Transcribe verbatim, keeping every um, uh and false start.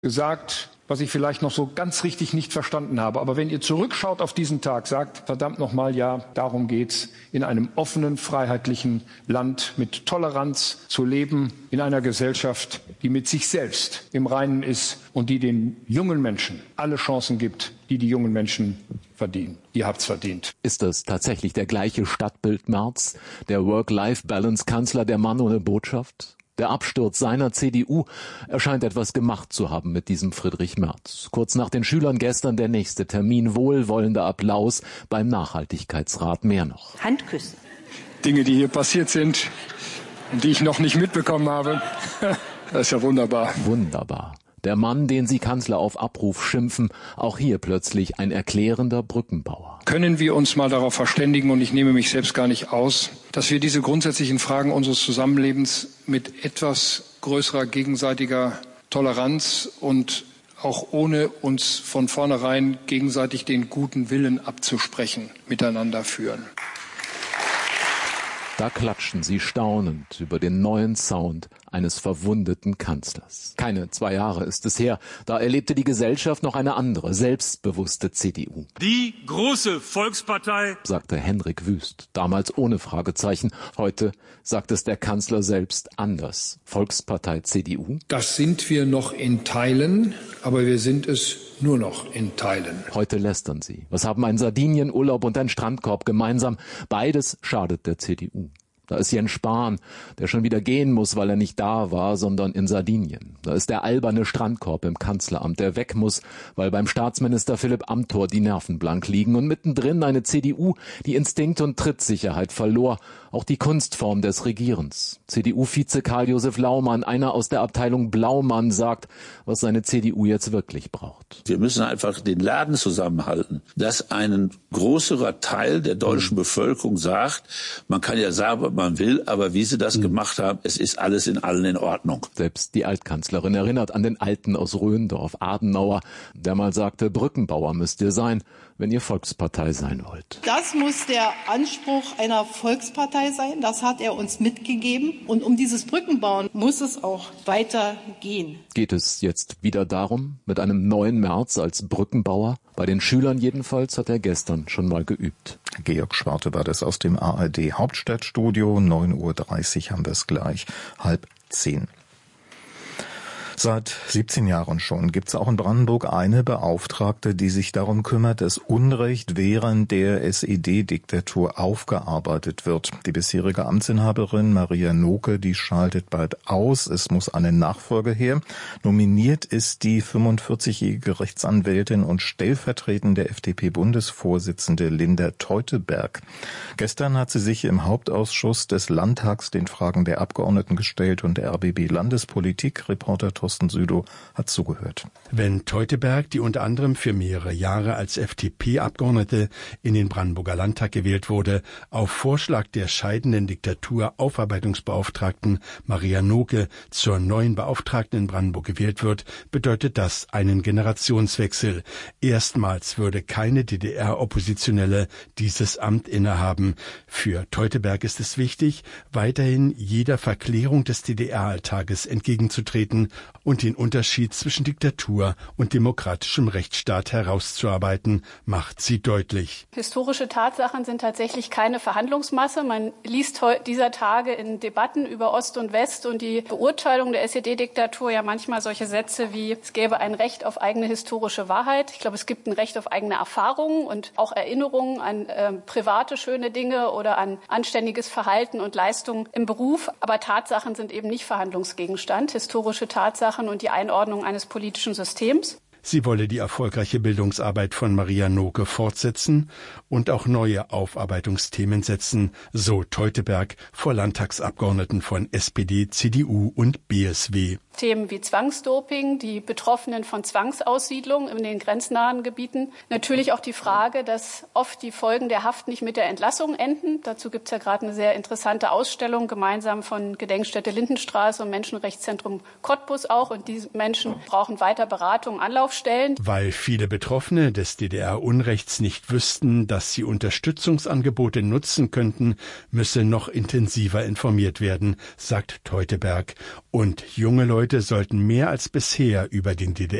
gesagt, was ich vielleicht noch so ganz richtig nicht verstanden habe. Aber wenn ihr zurückschaut auf diesen Tag, sagt verdammt nochmal, ja, darum geht's, in einem offenen, freiheitlichen Land mit Toleranz zu leben, in einer Gesellschaft, die mit sich selbst im Reinen ist und die den jungen Menschen alle Chancen gibt, die die jungen Menschen verdienen. Ihr habt's verdient. Ist das tatsächlich der gleiche Stadtbild Merz, der Work-Life-Balance-Kanzler, der Mann ohne Botschaft? Der Absturz seiner C D U erscheint etwas gemacht zu haben mit diesem Friedrich Merz. Kurz nach den Schülern gestern der nächste Termin, wohlwollender Applaus beim Nachhaltigkeitsrat, mehr noch. Handküssen. Dinge, die hier passiert sind und die ich noch nicht mitbekommen habe, das ist ja wunderbar. Wunderbar. Der Mann, den Sie Kanzler auf Abruf schimpfen, auch hier plötzlich ein erklärender Brückenbauer. Können wir uns mal darauf verständigen, und ich nehme mich selbst gar nicht aus, dass wir diese grundsätzlichen Fragen unseres Zusammenlebens mit etwas größerer gegenseitiger Toleranz und auch ohne uns von vornherein gegenseitig den guten Willen abzusprechen, miteinander führen. Da klatschen sie staunend über den neuen Sound eines verwundeten Kanzlers. Keine zwei Jahre ist es her, da erlebte die Gesellschaft noch eine andere, selbstbewusste C D U. Die große Volkspartei, sagte Henrik Wüst, damals ohne Fragezeichen. Heute sagt es der Kanzler selbst anders. Volkspartei C D U? Das sind wir noch in Teilen, aber wir sind es nur noch in Teilen. Heute lästern sie. Was haben ein Sardinienurlaub und ein Strandkorb gemeinsam? Beides schadet der C D U. Da ist Jens Spahn, der schon wieder gehen muss, weil er nicht da war, sondern in Sardinien. Da ist der alberne Strandkorb im Kanzleramt, der weg muss, weil beim Staatsminister Philipp Amthor die Nerven blank liegen. Und mittendrin eine C D U, die Instinkt und Trittsicherheit verlor, auch die Kunstform des Regierens. C D U-Vize Karl-Josef Laumann, einer aus der Abteilung Blaumann, sagt, was seine C D U jetzt wirklich braucht. Wir müssen einfach den Laden zusammenhalten, dass ein größerer Teil der deutschen Bevölkerung sagt, man kann ja sagen, was man will, aber wie sie das mhm. gemacht haben, es ist alles in allen in Ordnung. Selbst die Altkanzlerin erinnert an den Alten aus Röndorf, Adenauer, der mal sagte, Brückenbauer müsst ihr sein, wenn ihr Volkspartei sein wollt. Das muss der Anspruch einer Volkspartei sein, das hat er uns mitgegeben. Und um dieses Brückenbauen muss es auch weitergehen. Geht es jetzt wieder darum, mit einem neuen Merz als Brückenbauer? Bei den Schülern jedenfalls hat er gestern schon mal geübt. Georg Schwarte war das aus dem A R D Hauptstadtstudio. neun Uhr dreißig haben wir es gleich, halb zehn. Seit siebzehn Jahren schon gibt es auch in Brandenburg eine Beauftragte, die sich darum kümmert, dass Unrecht während der S E D-Diktatur aufgearbeitet wird. Die bisherige Amtsinhaberin Maria Noke, die schaltet bald aus. Es muss eine Nachfolge her. Nominiert ist die fünfundvierzigjährige Rechtsanwältin und stellvertretende F D P-Bundesvorsitzende Linda Teuteberg. Gestern hat sie sich im Hauptausschuss des Landtags den Fragen der Abgeordneten gestellt und der R B B-Landespolitik-Reporter Thorsten Südow hat zugehört. Wenn Teuteberg, die unter anderem für mehrere Jahre als F D P-Abgeordnete in den Brandenburger Landtag gewählt wurde, auf Vorschlag der scheidenden Diktatur-Aufarbeitungsbeauftragten Maria Noke zur neuen Beauftragten in Brandenburg gewählt wird, bedeutet das einen Generationswechsel. Erstmals würde keine D D R-Oppositionelle dieses Amt innehaben. Für Teuteberg ist es wichtig, weiterhin jeder Verklärung des D D R-Alltages entgegenzutreten und den Unterschied zwischen Diktatur und demokratischem Rechtsstaat herauszuarbeiten, macht sie deutlich. Historische Tatsachen sind tatsächlich keine Verhandlungsmasse. Man liest dieser Tage in Debatten über Ost und West und die Beurteilung der S E D-Diktatur ja manchmal solche Sätze wie, es gäbe ein Recht auf eigene historische Wahrheit. Ich glaube, es gibt ein Recht auf eigene Erfahrungen und auch Erinnerungen an äh, private schöne Dinge oder an anständiges Verhalten und Leistung im Beruf. Aber Tatsachen sind eben nicht Verhandlungsgegenstand. Historische Tatsachen und die Einordnung eines politischen Systems. Sie wolle die erfolgreiche Bildungsarbeit von Maria Noke fortsetzen und auch neue Aufarbeitungsthemen setzen, so Teuteberg vor Landtagsabgeordneten von S P D, C D U und B S W. Themen wie Zwangsdoping, die Betroffenen von Zwangsaussiedlung in den grenznahen Gebieten. Natürlich auch die Frage, dass oft die Folgen der Haft nicht mit der Entlassung enden. Dazu gibt es ja gerade eine sehr interessante Ausstellung, gemeinsam von Gedenkstätte Lindenstraße und Menschenrechtszentrum Cottbus auch. Und diese Menschen brauchen weiter Beratung, Anlaufstellen. Weil viele Betroffene des D D R-Unrechts nicht wüssten, dass sie Unterstützungsangebote nutzen könnten, müsse noch intensiver informiert werden, sagt Teuteberg. Und junge Leute Leute sollten mehr als bisher über den D D